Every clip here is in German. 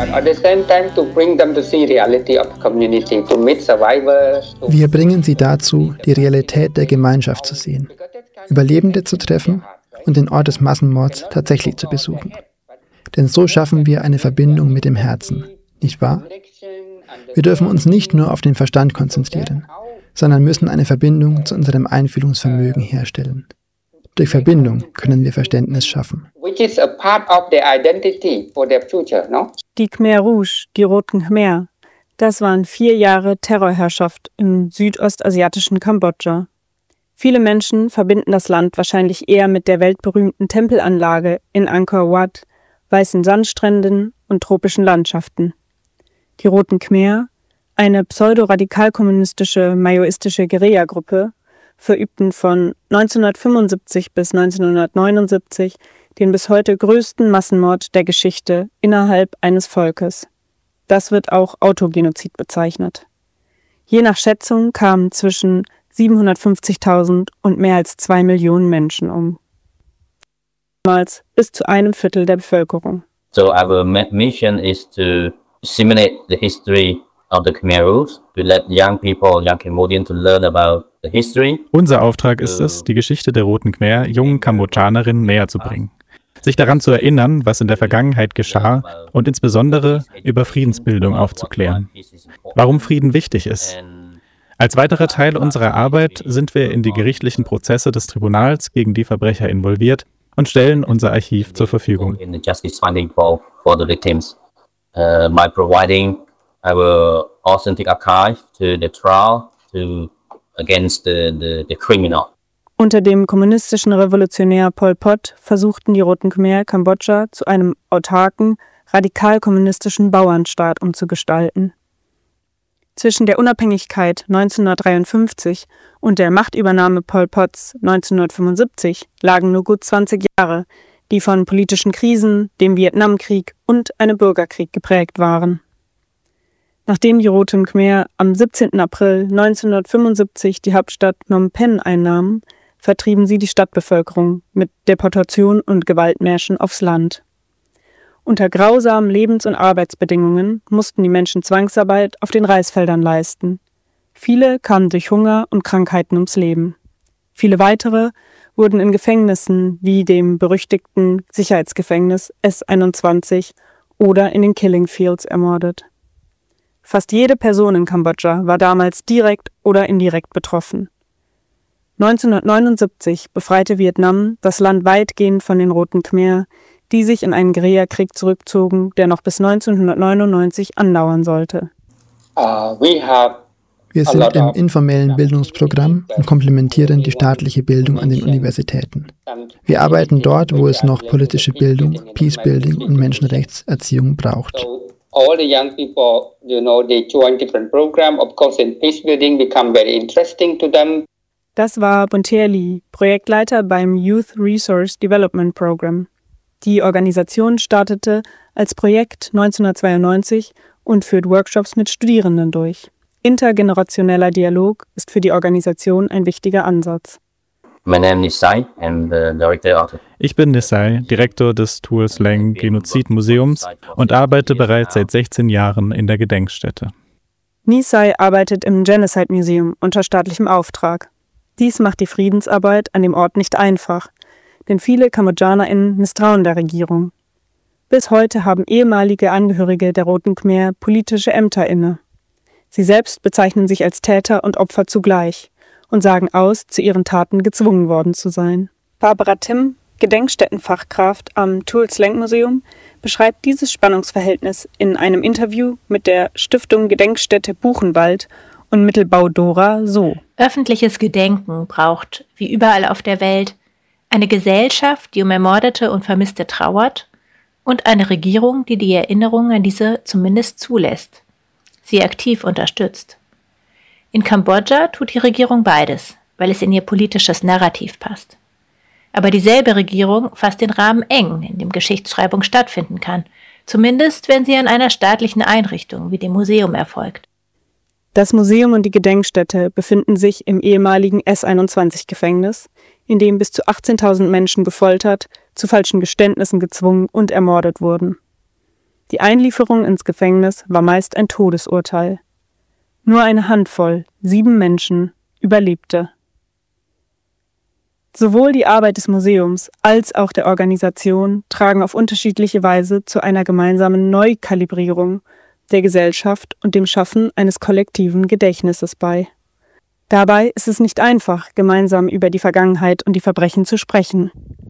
Wir bringen sie dazu, die Realität der Gemeinschaft zu sehen, Überlebende zu treffen und den Ort des Massenmords tatsächlich zu besuchen. Denn so schaffen wir eine Verbindung mit dem Herzen, nicht wahr? Wir dürfen uns nicht nur auf den Verstand konzentrieren, sondern müssen eine Verbindung zu unserem Einfühlungsvermögen herstellen. Durch Verbindung können wir Verständnis schaffen. Die Khmer Rouge, die Roten Khmer, das waren 4 Jahre Terrorherrschaft im südostasiatischen Kambodscha. Viele Menschen verbinden das Land wahrscheinlich eher mit der weltberühmten Tempelanlage in Angkor Wat, weißen Sandstränden und tropischen Landschaften. Die Roten Khmer, eine pseudo-radikal-kommunistische maoistische Guerillagruppe, verübten von 1975 bis 1979 den bis heute größten Massenmord der Geschichte innerhalb eines Volkes. Das wird auch Autogenozid bezeichnet. Je nach Schätzung kamen zwischen 750.000 und mehr als 2 Millionen Menschen um. Damals bis zu 1/4 der Bevölkerung. So our mission is to disseminate the history of the Khmer Rouge, to let young people, young Cambodians to learn about the history. Unser Auftrag ist es, die Geschichte der Roten Khmer jungen Kambodschanerinnen näher zu bringen. Sich daran zu erinnern, was in der Vergangenheit geschah und insbesondere über Friedensbildung aufzuklären. Warum Frieden wichtig ist. Als weiterer Teil unserer Arbeit sind wir in die gerichtlichen Prozesse des Tribunals gegen die Verbrecher involviert und stellen unser Archiv zur Verfügung. By providing our authentic archive to the trial against the criminal. Unter dem kommunistischen Revolutionär Pol Pot versuchten die Roten Khmer Kambodscha zu einem autarken, radikal-kommunistischen Bauernstaat umzugestalten. Zwischen der Unabhängigkeit 1953 und der Machtübernahme Pol Pots 1975 lagen nur gut 20 Jahre, die von politischen Krisen, dem Vietnamkrieg und einem Bürgerkrieg geprägt waren. Nachdem die Roten Khmer am 17. April 1975 die Hauptstadt Phnom Penh einnahmen, vertrieben sie die Stadtbevölkerung mit Deportation und Gewaltmärschen aufs Land. Unter grausamen Lebens- und Arbeitsbedingungen mussten die Menschen Zwangsarbeit auf den Reisfeldern leisten. Viele kamen durch Hunger und Krankheiten ums Leben. Viele weitere wurden in Gefängnissen wie dem berüchtigten Sicherheitsgefängnis S21 oder in den Killing Fields ermordet. Fast jede Person in Kambodscha war damals direkt oder indirekt betroffen. 1979 befreite Vietnam das Land weitgehend von den Roten Khmer, die sich in einen Guerillakrieg zurückzogen, der noch bis 1999 andauern sollte. Wir sind im informellen Bildungsprogramm und komplementieren die staatliche Bildung an den Universitäten. Wir arbeiten dort, wo es noch politische Bildung, Peacebuilding und Menschenrechtserziehung braucht. All the young people, they join different programs. Of course, in peacebuilding become very interesting to them. Das war Buntea Lee, Projektleiter beim Youth Resource Development Program. Die Organisation startete als Projekt 1992 und führt Workshops mit Studierenden durch. Intergenerationeller Dialog ist für die Organisation ein wichtiger Ansatz. My name is Nisai and the director of. Ich bin Nisai, Direktor des Tuol Sleng Genozidmuseums und arbeite bereits seit 16 Jahren in der Gedenkstätte. Nisai arbeitet im Genocide Museum unter staatlichem Auftrag. Dies macht die Friedensarbeit an dem Ort nicht einfach, denn viele KambodschanerInnen misstrauen der Regierung. Bis heute haben ehemalige Angehörige der Roten Khmer politische Ämter inne. Sie selbst bezeichnen sich als Täter und Opfer zugleich und sagen aus, zu ihren Taten gezwungen worden zu sein. Barbara Tim, Gedenkstättenfachkraft am Tuol Sleng Museum, beschreibt dieses Spannungsverhältnis in einem Interview mit der Stiftung Gedenkstätte Buchenwald und Mittelbau Dora so. Öffentliches Gedenken braucht, wie überall auf der Welt, eine Gesellschaft, die um Ermordete und Vermisste trauert, und eine Regierung, die die Erinnerung an diese zumindest zulässt, sie aktiv unterstützt. In Kambodscha tut die Regierung beides, weil es in ihr politisches Narrativ passt. Aber dieselbe Regierung fasst den Rahmen eng, in dem Geschichtsschreibung stattfinden kann, zumindest wenn sie an einer staatlichen Einrichtung wie dem Museum erfolgt. Das Museum und die Gedenkstätte befinden sich im ehemaligen S21-Gefängnis, in dem bis zu 18.000 Menschen gefoltert, zu falschen Geständnissen gezwungen und ermordet wurden. Die Einlieferung ins Gefängnis war meist ein Todesurteil. Nur eine Handvoll, 7 Menschen, überlebte. Sowohl die Arbeit des Museums als auch der Organisation tragen auf unterschiedliche Weise zu einer gemeinsamen Neukalibrierung der Gesellschaft und dem Schaffen eines kollektiven Gedächtnisses bei. Dabei ist es nicht einfach, gemeinsam über die Vergangenheit und die Verbrechen zu sprechen.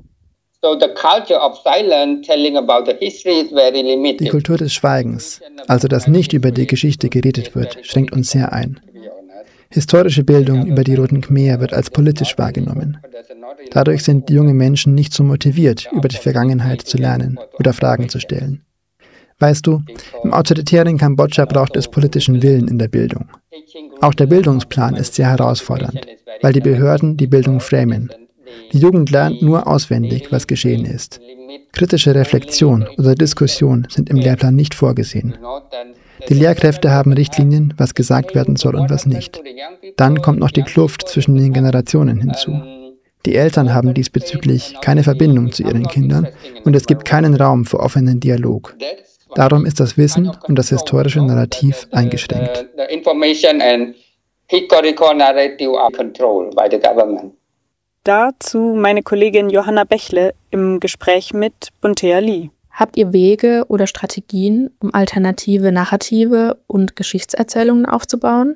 Die Kultur des Schweigens, also dass nicht über die Geschichte geredet wird, schränkt uns sehr ein. Historische Bildung über die Roten Khmer wird als politisch wahrgenommen. Dadurch sind junge Menschen nicht so motiviert, über die Vergangenheit zu lernen oder Fragen zu stellen. Weißt du, im autoritären Kambodscha braucht es politischen Willen in der Bildung. Auch der Bildungsplan ist sehr herausfordernd, weil die Behörden die Bildung framen. Die Jugend lernt nur auswendig, was geschehen ist. Kritische Reflexion oder Diskussion sind im Lehrplan nicht vorgesehen. Die Lehrkräfte haben Richtlinien, was gesagt werden soll und was nicht. Dann kommt noch die Kluft zwischen den Generationen hinzu. Die Eltern haben diesbezüglich keine Verbindung zu ihren Kindern und es gibt keinen Raum für offenen Dialog. Darum ist das Wissen und das historische Narrativ eingeschränkt. Dazu meine Kollegin Johanna Bächle im Gespräch mit Buntea Lee. Habt ihr Wege oder Strategien, um alternative Narrative und Geschichtserzählungen aufzubauen?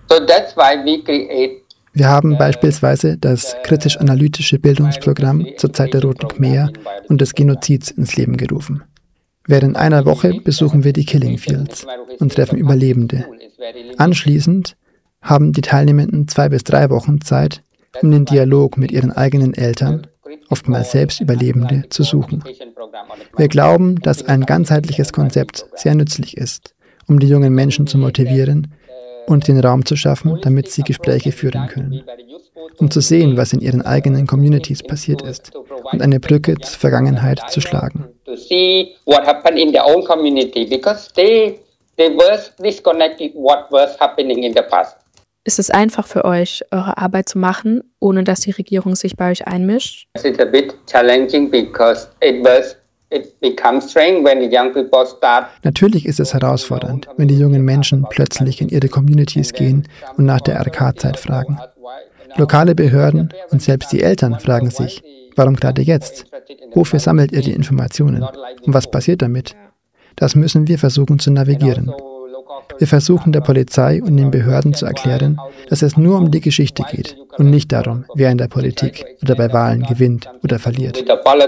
Wir haben beispielsweise das kritisch-analytische Bildungsprogramm zur Zeit der Roten Khmer und des Genozids ins Leben gerufen. Während einer Woche besuchen wir die Killing Fields und treffen Überlebende. Anschließend haben die Teilnehmenden 2 bis 3 Wochen Zeit, um den Dialog mit ihren eigenen Eltern, oftmals selbst Überlebende, zu suchen. Wir glauben, dass ein ganzheitliches Konzept sehr nützlich ist, um die jungen Menschen zu motivieren und den Raum zu schaffen, damit sie Gespräche führen können, um zu sehen, was in ihren eigenen Communities passiert ist und eine Brücke zur Vergangenheit zu schlagen. Ist es einfach für euch, eure Arbeit zu machen, ohne dass die Regierung sich bei euch einmischt? Natürlich ist es herausfordernd, wenn die jungen Menschen plötzlich in ihre Communities gehen und nach der RK-Zeit fragen. Lokale Behörden und selbst die Eltern fragen sich, warum gerade jetzt? Wofür sammelt ihr die Informationen? Und was passiert damit? Das müssen wir versuchen zu navigieren. Wir versuchen der Polizei und den Behörden zu erklären, dass es nur um die Geschichte geht und nicht darum, wer in der Politik oder bei Wahlen gewinnt oder verliert.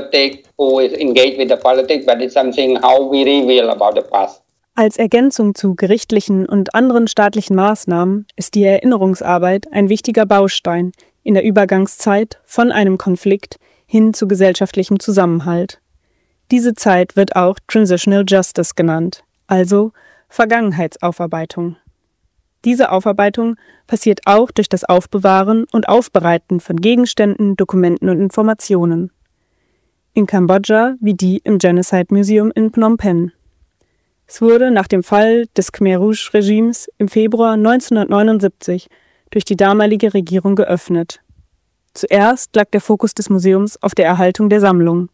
Als Ergänzung zu gerichtlichen und anderen staatlichen Maßnahmen ist die Erinnerungsarbeit ein wichtiger Baustein in der Übergangszeit von einem Konflikt hin zu gesellschaftlichem Zusammenhalt. Diese Zeit wird auch Transitional Justice genannt, also Vergangenheitsaufarbeitung. Diese Aufarbeitung passiert auch durch das Aufbewahren und Aufbereiten von Gegenständen, Dokumenten und Informationen. In Kambodscha wie die im Genocide Museum in Phnom Penh. Es wurde nach dem Fall des Khmer Rouge-Regimes im Februar 1979 durch die damalige Regierung geöffnet. Zuerst lag der Fokus des Museums auf der Erhaltung der Sammlung.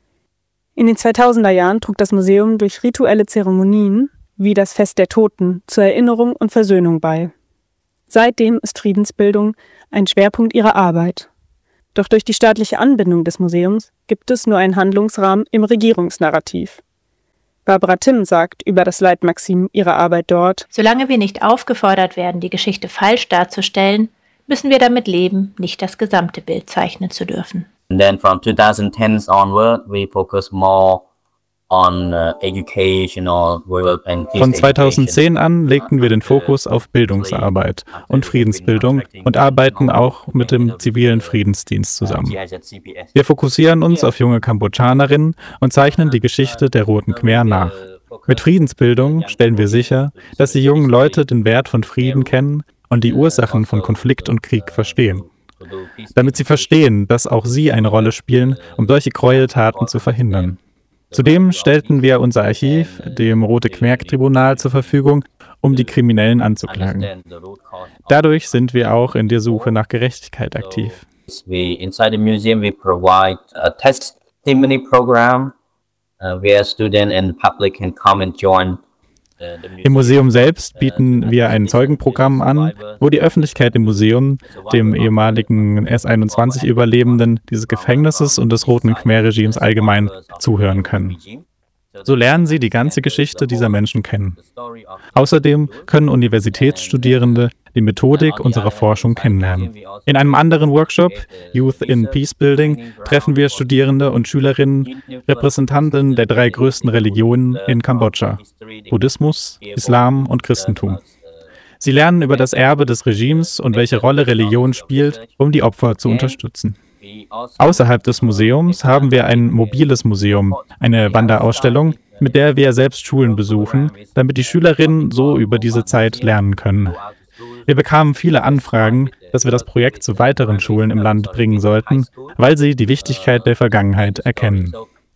In den 2000er Jahren trug das Museum durch rituelle Zeremonien wie das Fest der Toten zur Erinnerung und Versöhnung bei. Seitdem ist Friedensbildung ein Schwerpunkt ihrer Arbeit. Doch durch die staatliche Anbindung des Museums gibt es nur einen Handlungsrahmen im Regierungsnarrativ. Barbara Timm sagt über das Leitmaxim ihrer Arbeit dort: Solange wir nicht aufgefordert werden, die Geschichte falsch darzustellen, müssen wir damit leben, nicht das gesamte Bild zeichnen zu dürfen. And then from 2010 onward, we focus more on educational work and Von 2010 an legten wir den Fokus auf Bildungsarbeit und Friedensbildung und arbeiten auch mit dem zivilen Friedensdienst zusammen. Wir fokussieren uns auf junge Kambodschanerinnen und zeichnen die Geschichte der Roten Khmer nach. Mit Friedensbildung stellen wir sicher, dass die jungen Leute den Wert von Frieden kennen und die Ursachen von Konflikt und Krieg verstehen. Damit sie verstehen, dass auch sie eine Rolle spielen, um solche Gräueltaten zu verhindern. Zudem stellten wir unser Archiv dem Rote Khmer-Tribunal zur Verfügung, um die Kriminellen anzuklagen. Dadurch sind wir auch in der Suche nach Gerechtigkeit aktiv. Inside the museum we provide a testimony program where students and public can come and join. Im Museum selbst bieten wir ein Zeugenprogramm an, wo die Öffentlichkeit im Museum, dem ehemaligen S-21-Überlebenden dieses Gefängnisses und des Roten Khmer-Regimes allgemein zuhören können. So lernen sie die ganze Geschichte dieser Menschen kennen. Außerdem können Universitätsstudierende die Methodik unserer Forschung kennenlernen. In einem anderen Workshop, Youth in Peacebuilding, treffen wir Studierende und Schülerinnen, Repräsentanten der 3 größten Religionen in Kambodscha: Buddhismus, Islam und Christentum. Sie lernen über das Erbe des Regimes und welche Rolle Religion spielt, um die Opfer zu unterstützen. Außerhalb des Museums haben wir ein mobiles Museum, eine Wanderausstellung, mit der wir selbst Schulen besuchen, damit die Schülerinnen so über diese Zeit lernen können. Wir bekamen viele Anfragen, dass wir das Projekt zu weiteren Schulen im Land bringen sollten, weil sie die Wichtigkeit der Vergangenheit erkennen.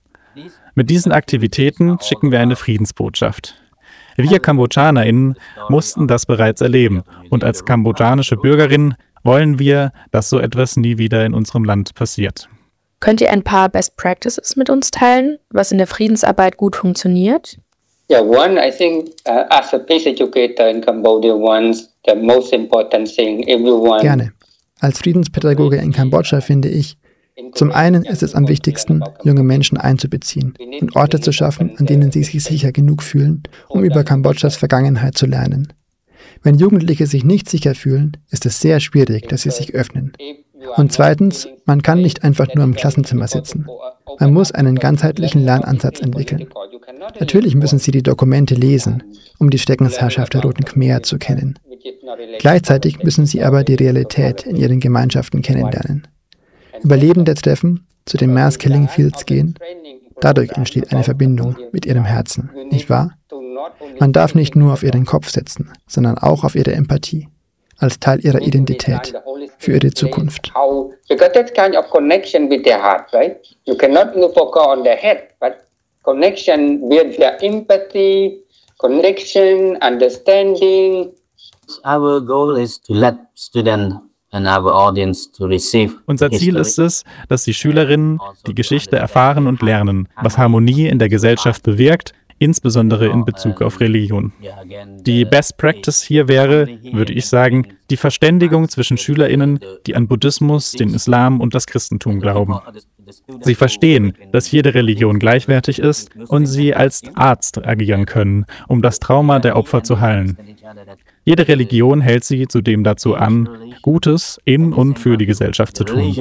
Mit diesen Aktivitäten schicken wir eine Friedensbotschaft. Wir KambodschanerInnen mussten das bereits erleben und als kambodschanische Bürgerinnen wollen wir, dass so etwas nie wieder in unserem Land passiert. Könnt ihr ein paar Best Practices mit uns teilen, was in der Friedensarbeit gut funktioniert? Yeah, one, I think, as a peace educator in Cambodia, the most important thing everyone. Gerne. Als Friedenspädagoge in Kambodscha finde ich, zum einen ist es am wichtigsten, junge Menschen einzubeziehen und Orte zu schaffen, an denen sie sich sicher genug fühlen, um über Kambodschas Vergangenheit zu lernen. Wenn Jugendliche sich nicht sicher fühlen, ist es sehr schwierig, dass sie sich öffnen. Und zweitens, man kann nicht einfach nur im Klassenzimmer sitzen. Man muss einen ganzheitlichen Lernansatz entwickeln. Natürlich müssen sie die Dokumente lesen, um die Schreckensherrschaft der Roten Khmer zu kennen. Gleichzeitig müssen sie aber die Realität in ihren Gemeinschaften kennenlernen. Überlebende treffen, zu den Mass Killing Fields gehen. Dadurch entsteht eine Verbindung mit ihrem Herzen, nicht wahr? Man darf nicht nur auf ihren Kopf setzen, sondern auch auf ihre Empathie, als Teil ihrer Identität, für ihre Zukunft. Because that kind of connection with their heart, right? You cannot focus on their head, but connection with their empathy, connection, understanding. Our goal is to let students and our audience to receive. Unser Ziel ist es, dass die Schülerinnen die Geschichte erfahren und lernen, was Harmonie in der Gesellschaft bewirkt, insbesondere in Bezug auf Religion. Die Best Practice hier wäre, würde ich sagen, die Verständigung zwischen SchülerInnen, die an Buddhismus, den Islam und das Christentum glauben. Sie verstehen, dass jede Religion gleichwertig ist und sie als Arzt agieren können, um das Trauma der Opfer zu heilen. Jede Religion hält sie zudem dazu an, Gutes in und für die Gesellschaft zu tun.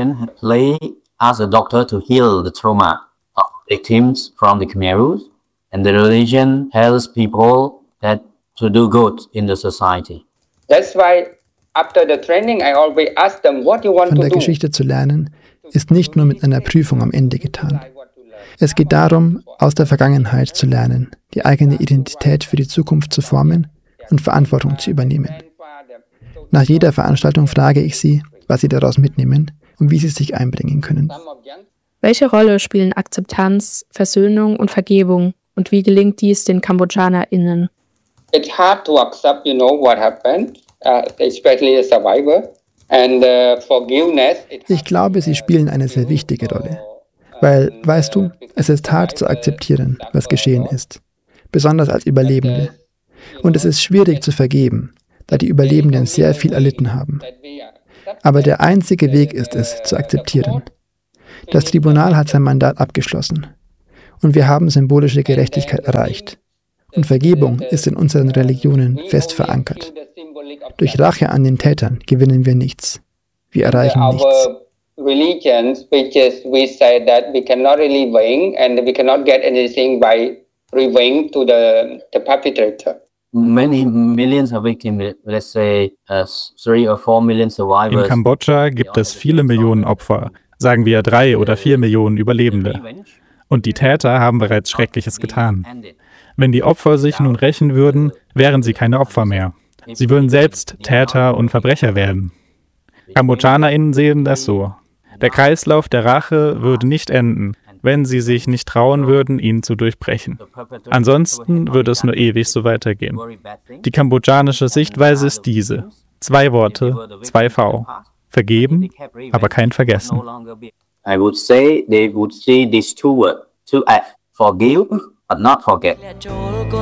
And the religion helps people that to do good in the society. That's why after the training I always ask them what you want to do. Von der Geschichte zu lernen ist nicht nur mit einer Prüfung am Ende getan. Es geht darum, aus der Vergangenheit zu lernen, die eigene Identität für die Zukunft zu formen und Verantwortung zu übernehmen. Nach jeder Veranstaltung frage ich sie, was sie daraus mitnehmen und wie sie sich einbringen können. Welche Rolle spielen Akzeptanz, Versöhnung und Vergebung? Und wie gelingt dies den KambodschanerInnen? It's hard to accept, what happened, especially a survivor. And forgiveness. Ich glaube, sie spielen eine sehr wichtige Rolle. Weil, weißt du, es ist hart zu akzeptieren, was geschehen ist. Besonders als Überlebende. Und es ist schwierig zu vergeben, da die Überlebenden sehr viel erlitten haben. Aber der einzige Weg ist es, zu akzeptieren. Das Tribunal hat sein Mandat abgeschlossen. Und wir haben symbolische Gerechtigkeit erreicht. Und Vergebung ist in unseren Religionen fest verankert. Durch Rache an den Tätern gewinnen wir nichts. Wir erreichen nichts. Religions, which is we say that we cannot really win and we cannot get anything by revenge to the perpetrator. Many millions of victims, let's say 3 or 4 million survivors. In Kambodscha gibt es viele Millionen Opfer, sagen wir 3 oder 4 Millionen Überlebende. Und die Täter haben bereits Schreckliches getan. Wenn die Opfer sich nun rächen würden, wären sie keine Opfer mehr. Sie würden selbst Täter und Verbrecher werden. KambodschanerInnen sehen das so. Der Kreislauf der Rache würde nicht enden, wenn sie sich nicht trauen würden, ihn zu durchbrechen. Ansonsten würde es nur ewig so weitergehen. Die kambodschanische Sichtweise ist diese. 2 Worte, 2 V. Vergeben, aber kein Vergessen. I would say they would see these 2 words, 2 F, Forgive but not forget.